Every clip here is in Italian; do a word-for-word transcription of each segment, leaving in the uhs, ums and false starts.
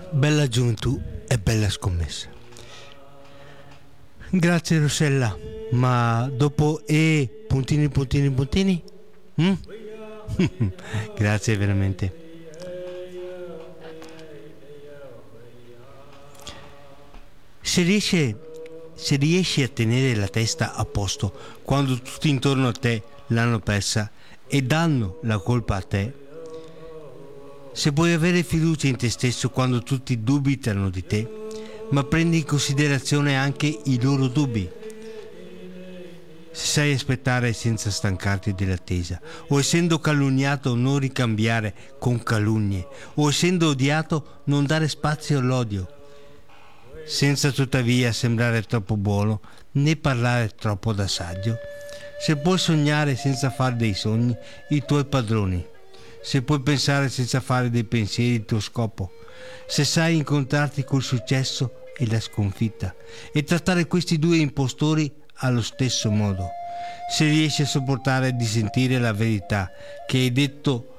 Bella gioventù e bella scommessa. Grazie Rossella, ma dopo e puntini puntini puntini? Mm? Grazie veramente. Se riesci, se riesci a tenere la testa a posto quando tutti intorno a te l'hanno persa e danno la colpa a te, se puoi avere fiducia in te stesso quando tutti dubitano di te, ma prendi in considerazione anche i loro dubbi, se sai aspettare senza stancarti dell'attesa, o essendo calunniato non ricambiare con calunnie, o essendo odiato non dare spazio all'odio, senza tuttavia sembrare troppo buono né parlare troppo da saggio, se puoi sognare senza fare dei sogni i tuoi padroni, se puoi pensare senza fare dei pensieri il tuo scopo, se sai incontrarti col successo e la sconfitta e trattare questi due impostori allo stesso modo, se riesci a sopportare di sentire la verità che hai detto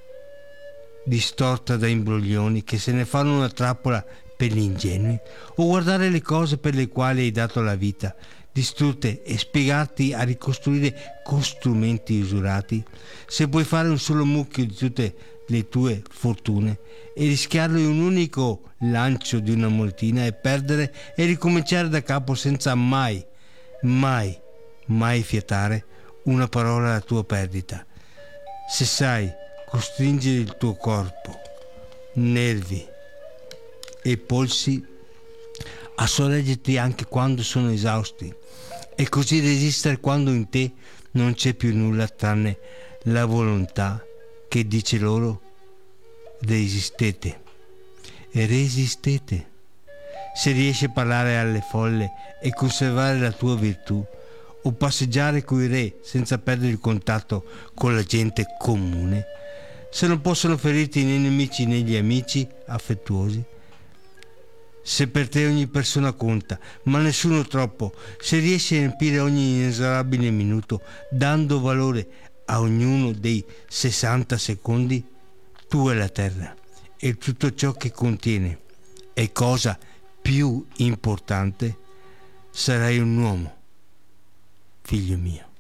distorta da imbroglioni che se ne fanno una trappola per gli ingenui, o guardare le cose per le quali hai dato la vita distrutte e spiegarti a ricostruire con strumenti usurati, se puoi fare un solo mucchio di tutte le tue fortune e rischiarlo in un unico lancio di una moltina e perdere e ricominciare da capo senza mai, mai, mai fiatare una parola alla tua perdita, se sai costringere il tuo corpo, nervi e polsi a sorreggerti anche quando sono esausti e così resistere quando in te non c'è più nulla tranne la volontà che dice loro resistete e resistete. Se riesci a parlare alle folle e conservare la tua virtù, o passeggiare coi re senza perdere il contatto con la gente comune, se non possono ferirti né i nemici né gli amici affettuosi, se per te ogni persona conta, ma nessuno troppo, se riesci a riempire ogni inesorabile minuto dando valore a ognuno dei sessanta secondi, tu e la terra e tutto ciò che contiene, e cosa più importante, sarai un uomo, figlio mio.